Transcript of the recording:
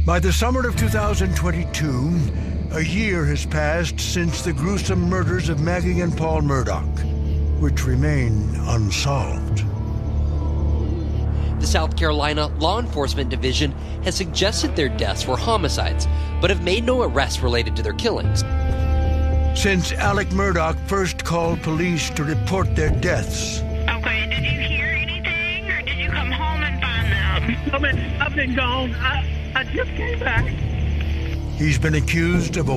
By the summer of 2022, a year has passed since the gruesome murders of Maggie and Paul Murdaugh, which remain unsolved. The South Carolina Law Enforcement Division has suggested their deaths were homicides, but have made no arrests related to their killings. Since Alec Murdaugh first called police to report their deaths. Okay, did you hear anything, or did you come home and find them? I've been gone. I just came back. He's been accused of a